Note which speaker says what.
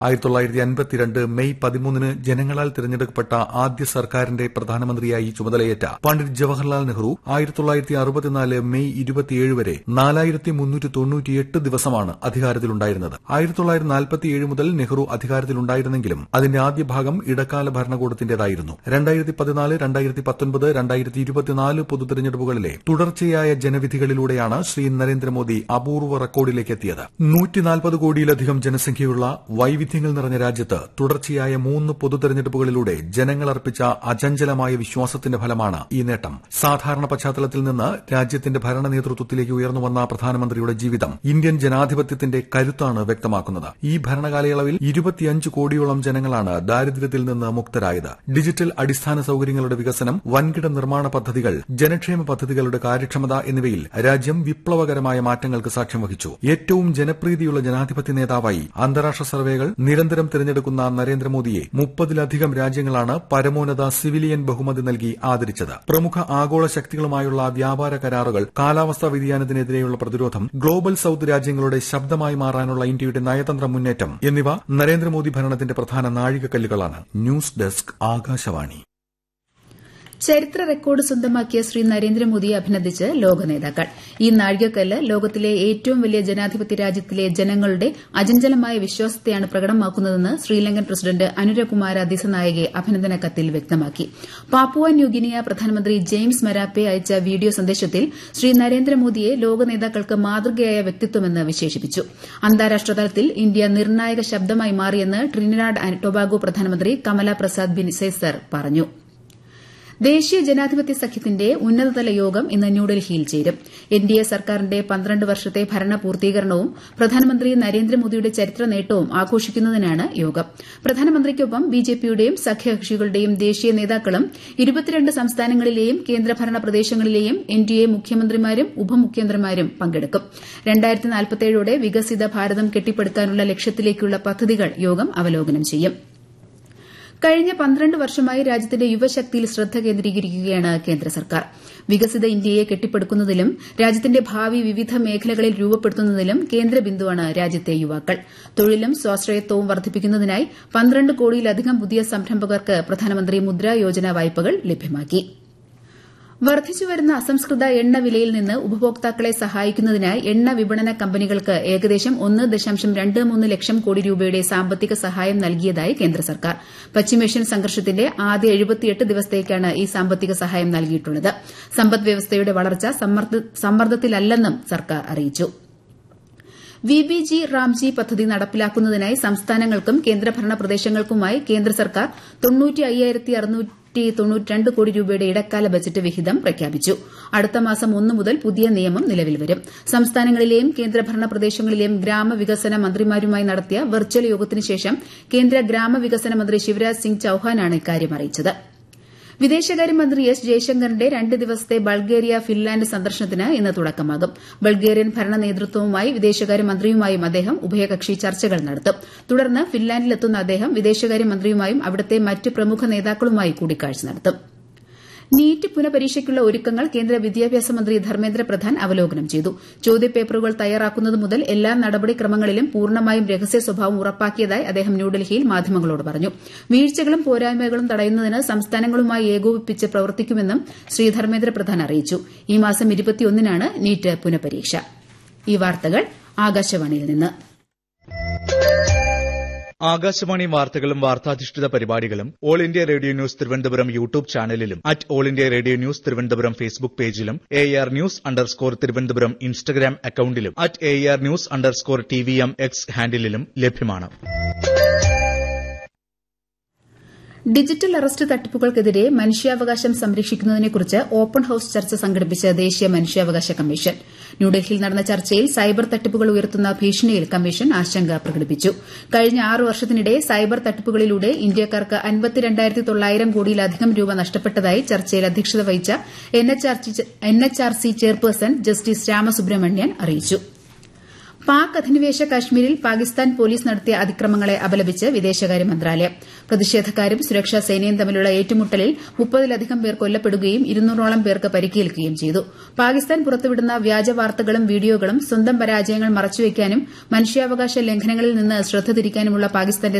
Speaker 1: 1952 May 13 ജനങ്ങളാൽ തിരഞ്ഞെടുക്കപ്പെട്ട ആദ്യ സർക്കാരിന്റെ പ്രധാനമന്ത്രിയായി ചുമതലയേറ്റ പണ്ഡിറ്റ് ജവഹർലാൽ നെഹ്റു 1964 മെയ് 27 വരെ 4398 ദിവസമാണ് അധികാരത്തിലുണ്ടായിരുന്നത്. 1947 മുതൽ നെഹ്റു അധികാരത്തിലുണ്ടായിരുന്നെങ്കിലും അതിന്റെ ആദ്യ ഭാഗം ഇടക്കാല ഭരണകൂടത്തിന്റേതായിരുന്നു. 2014, 2019, 2024 പൊതുതെരഞ്ഞെടുപ്പുകളിലെ തുടർച്ചയായ ജനവിധികളിലൂടെയാണ് ശ്രീ നരേന്ദ്രമോദി അപൂർവ റെക്കോർഡിലേക്ക് എത്തിയത്. 140 കോടിയിലധികം ജനസംഖ്യയുള്ള വൈവിധ്യങ്ങൾ നിറഞ്ഞ രാജ്യത്ത് തുടർച്ചയായ 3 പൊതുതെരഞ്ഞെടുപ്പുകളിലൂടെ ജനങ്ങൾ അർപ്പിച്ച അചഞ്ചലമായ വിശ്വാസത്തിന്റെ ഫലമാണ് ഈ നേട്ടം. സാധാരണ പശ്ചാത്തലത്തിൽ നിന്ന് രാജ്യത്തിന്റെ ഭരണ നേതൃത്വത്തിലേക്ക് ഉയർന്നുവന്ന പ്രധാനമന്ത്രിയുടെ ജീവിതം ഇന്ത്യൻ ജനാധിപത്യത്തിന്റെ കരുത്താണ് വ്യക്തമാക്കുന്നത്. ഈ ഭരണകാലയളവിൽ 25 കോടിയോളം ജനങ്ങളാണ് ദാരിദ്ര്യത്തിൽ നിന്ന് മുക്തരായത്. ഡിജിറ്റൽ അടിസ്ഥാന സൌകര്യങ്ങളുടെ വികസനം, വൻകിട നിർമ്മാണ പദ്ധതികൾ, ജനക്ഷേമ പദ്ധതികളുടെ കാര്യക്ഷമത എന്നിവയിൽ രാജ്യം വിപ്ലവകരമായ മാറ്റങ്ങൾക്ക് സാക്ഷ്യം വഹിച്ചു. ഏറ്റവും ജനപ്രീതിയുള്ള ജനാധിപത്യ നേതാവായി അന്താരാഷ്ട്ര സർവേകൾ നിരന്തരം തിരഞ്ഞെടുക്കുന്ന നരേന്ദ്രമോദിയെ 30-ലധികം രാജ്യങ്ങളാണ് പരമോന്നത സിവിലിയൻ ബഹുമതി നൽകി ആദരിച്ചത്. പ്രമുഖ ആഗോള ശക്തികളുമായുള്ള വ്യാപാര കരാറുകൾ, കാലാവസ്ഥാ വ്യതിയാനത്തിനെതിരെയുള്ള പ്രതിരോധം, ഗ്ലോബൽ സൌത്ത് രാജ്യങ്ങളുടെ ശബ്ദമായി മാറാനുള്ള ഇന്ത്യയുടെ നയതന്ത്ര മുന്നേറ്റം എന്നിവ നരേന്ദ്രമോദി ഭരണത്തിന്റെ പ്രധാന നാഴികക്കല്ലുകളാണ്. News desk, Akashvani.
Speaker 2: ചരിത്ര റെക്കോർഡ് സ്വന്തമാക്കിയ ശ്രീ നരേന്ദ്രമോദിയെ അഭിനന്ദിച്ച് ലോക നേതാക്കൾ. ഈ നാഴികക്കല്ല് ലോകത്തിലെ ഏറ്റവും വലിയ ജനാധിപത്യ രാജ്യത്തിലെ ജനങ്ങളുടെ അചഞ്ചലമായ വിശ്വാസത്തെയാണ് പ്രകടമാക്കുന്നതെന്ന് ശ്രീലങ്കൻ പ്രസിഡന്റ് അനുരകുമാര ദിസനായകെ അഭിനന്ദന കത്തിൽ വ്യക്തമാക്കി. പാപ്പുവ ന്യൂഗിനിയ പ്രധാനമന്ത്രി ജെയിംസ് മരാപ്പെ അയച്ച വീഡിയോ സന്ദേശത്തിൽ ശ്രീ നരേന്ദ്രമോദിയെ ലോക നേതാക്കൾക്ക് മാതൃകയായ വ്യക്തിത്വമെന്ന് വിശേഷിപ്പിച്ചു. അന്താരാഷ്ട്ര തലത്തിൽ ഇന്ത്യ നിർണായക ശബ്ദമായി മാറിയെന്ന് ട്രിനിഡാഡ് ആന്റ് ടൊബാഗോ പ്രധാനമന്ത്രി കമല പ്രസാദ് ബിനിസെസർ പറഞ്ഞു. ദേശീയ ജനാധിപത്യ സഖ്യത്തിന്റെ ഉന്നതതല യോഗം ഇന്ന് ന്യൂഡൽഹിയിൽ ചേരും. എൻഡിഎ സർക്കാരിന്റെ 12 വർഷത്തെ ഭരണ പൂർത്തീകരണവും പ്രധാനമന്ത്രി നരേന്ദ്രമോദിയുടെ ചരിത്ര നേട്ടവും ആഘോഷിക്കുന്നതിനാണ് യോഗം. പ്രധാനമന്ത്രിക്കൊപ്പം ബിജെപിയുടെയും സഖ്യകക്ഷികളുടെയും ദേശീയ നേതാക്കളും 22 സംസ്ഥാനങ്ങളിലെയും കേന്ദ്രഭരണ പ്രദേശങ്ങളിലെയും എൻഡിഎ മുഖ്യമന്ത്രിമാരും ഉപമുഖ്യമന്ത്രിമാരും പങ്കെടുക്കും. 2047ഓടെ വികസിത ഭാരതം കെട്ടിപ്പടുക്കാനുള്ള ലക്ഷ്യത്തിലേക്കുള്ള പദ്ധതികൾ യോഗം അവലോകനം ചെയ്യും. കഴിഞ്ഞ 12 വർഷമായി രാജ്യത്തിന്റെ യുവശക്തിയിൽ ശ്രദ്ധ കേന്ദ്രീകരിക്കുകയാണ് കേന്ദ്ര സർക്കാർ. വികസിത ഇന്ത്യയെ കെട്ടിപ്പടുക്കുന്നതിലും രാജ്യത്തിന്റെ ഭാവി വിവിധ മേഖലകളിൽ രൂപപ്പെടുത്തുന്നതിലും കേന്ദ്ര ബിന്ദുവാണ് രാജ്യത്തെ യുവാക്കൾ. തൊഴിലും സ്വാശ്രയത്വവും വർദ്ധിപ്പിക്കുന്നതിനായി 12 കോടിയിലധികം പുതിയ സംരംഭകർക്ക് പ്രധാനമന്ത്രി മുദ്രാ യോജന വായ്പകൾ ലഭ്യമാക്കി. വർദ്ധിച്ചുവരുന്ന അസംസ്കൃത എണ്ണ വിലയിൽ നിന്ന് ഉപഭോക്താക്കളെ സഹായിക്കുന്നതിനായി എണ്ണ വിപണന കമ്പനികൾക്ക് ഏകദേശം 1.23 ലക്ഷം കോടി രൂപയുടെ സാമ്പത്തിക സഹായം നൽകിയതായി കേന്ദ്ര സർക്കാർ. പശ്ചിമേഷ്യൻ സംഘർഷത്തിന്റെ ആദ്യ 78 ദിവസത്തേക്കാണ് ഈ സാമ്പത്തിക സഹായം നൽകിയിട്ടുള്ളത്. സമ്പദ്വ്യവസ്ഥയുടെ വളർച്ച സമ്മർദ്ദത്തിലല്ലെന്നും സർക്കാർ അറിയിച്ചു. വിബിജി റാംജി പദ്ധതി നടപ്പിലാക്കുന്നതിനായി സംസ്ഥാനങ്ങൾക്കും കേന്ദ്രഭരണ പ്രദേശങ്ങൾക്കുമായി കേന്ദ്ര സർക്കാർ 95,692 കോടി രൂപയുടെ ഇടക്കാല ബജറ്റ് വിഹിതം പ്രഖ്യാപിച്ചു. അടുത്ത മാസം 1 മുതൽ പുതിയ നിയമം നിലവിൽ വരും. സംസ്ഥാനങ്ങളിലെയും കേന്ദ്രഭരണ പ്രദേശങ്ങളിലെയും ഗ്രാമവികസന മന്ത്രിമാരുമായി നടത്തിയ വെർച്വൽ യോഗത്തിന് ശേഷം കേന്ദ്ര ഗ്രാമവികസന മന്ത്രി ശിവരാജ് സിംഗ് ചൌഹാനാണ് ഇക്കാര്യം അറിയിച്ചത്. വിദേശകാര്യമന്ത്രി എസ് ജയശങ്കറിന്റെ 2 ദിവസത്തെ ബൾഗേറിയ, ഫിൻലാന്റ് സന്ദർശനത്തിന് ഇന്ന് തുടക്കമാകും. ബൾഗേറിയൻ ഭരണ നേതൃത്വവുമായി വിദേശകാര്യമന്ത്രിയുമായും അദ്ദേഹം ഉഭയകക്ഷി ചർച്ചകൾ നടത്തും. തുടർന്ന് ഫിൻലാന്റിലെത്തുന്ന അദ്ദേഹം വിദേശകാര്യമന്ത്രിയുമായും അവിടുത്തെ മറ്റ് പ്രമുഖ നേതാക്കളുമായി കൂടിക്കാഴ്ച നടത്തും. നീറ്റ് പുനഃപരീക്ഷയ്ക്കുള്ള ഒരുക്കങ്ങൾ കേന്ദ്ര വിദ്യാഭ്യാസ മന്ത്രി ധർമ്മേന്ദ്ര പ്രധാൻ അവലോകനം ചെയ്തു. ചോദ്യപേപ്പറുകൾ തയ്യാറാക്കുന്നത് മുതൽ എല്ലാ നടപടിക്രമങ്ങളിലും പൂർണ്ണമായും രഹസ്യ സ്വഭാവം ഉറപ്പാക്കിയതായി അദ്ദേഹം ന്യൂഡൽഹിയിൽ മാധ്യമങ്ങളോട് പറഞ്ഞു. വീഴ്ചകളും പോരായ്മകളും തടയുന്നതിന് സംസ്ഥാനങ്ങളുമായി ഏകോപിപ്പിച്ച് പ്രവർത്തിക്കുമെന്നും ശ്രീ ധർമ്മേന്ദ്ര പ്രധാൻ അറിയിച്ചു. ഈ മാസം 21-നാണ് നീറ്റ് പുനഃപരീക്ഷ. ഈ വാർത്തകൾ ആകാശവാണിയിൽ നിന്ന്.
Speaker 3: ആകാശവാണി വാർത്തകളും വാർത്താധിഷ്ഠിത പരിപാടികളും all India radio news Thiruvananthapuram YouTube ചാനലിലും all India radio news Thiruvananthapuram Facebook പേജിലും AR News_ തിരുവനന്തപുരം ഇൻസ്റ്റഗ്രാം അക്കൌണ്ടിലും AR News_TVM X ഹാൻഡിലും ലഭ്യമാണ്.
Speaker 2: ഡിജിറ്റൽ അറസ്റ്റ് തട്ടിപ്പുകൾക്കെതിരെ മനുഷ്യാവകാശം സംരക്ഷിക്കുന്നതിനെക്കുറിച്ച് ഓപ്പൺ ഹൌസ് ചർച്ച സംഘടിപ്പിച്ച ദേശീയ മനുഷ്യാവകാശ കമ്മീഷൻ. ന്യൂഡൽഹിയിൽ നടന്ന ചർച്ചയിൽ സൈബർ തട്ടിപ്പുകൾ ഉയർത്തുന്ന ഭീഷണിയിൽ കമ്മീഷൻ ആശങ്ക പ്രകടിപ്പിച്ചു. കഴിഞ്ഞ 6 വർഷത്തിനിടെ സൈബർ തട്ടിപ്പുകളിലൂടെ ഇന്ത്യക്കാർക്ക് 52,900 കോടിയിലധികം രൂപ നഷ്ടപ്പെട്ടതായി ചർച്ചയിൽ അധ്യക്ഷത വഹിച്ച NHRC ചെയർപേഴ്സൺ ജസ്റ്റിസ് രാമസുബ്രഹ്മണ്യൻ അറിയിച്ചു. പാക് അധിനിവേശ കശ്മീരിൽ പാകിസ്ഥാൻ പോലീസ് നടത്തിയ അതിക്രമങ്ങളെ അപലപിച്ച് വിദേശകാര്യ മന്ത്രാലയം. പ്രതിഷേധക്കാരും സുരക്ഷാ സേനയും തമ്മിലുള്ള ഏറ്റുമുട്ടലിൽ 30-ലധികം പേർ കൊല്ലപ്പെടുകയും 200ഓളം പേർക്ക് പരിക്കേൽക്കുകയും ചെയ്തു. പാകിസ്ഥാൻ പുറത്തുവിടുന്ന വ്യാജ വാർത്തകളും വീഡിയോകളും സ്വന്തം പരാജയങ്ങൾ മറച്ചുവെക്കാനും മനുഷ്യാവകാശ ലംഘനങ്ങളിൽ നിന്ന് ശ്രദ്ധ തിരിക്കാനുമുള്ള പാകിസ്ഥാന്റെ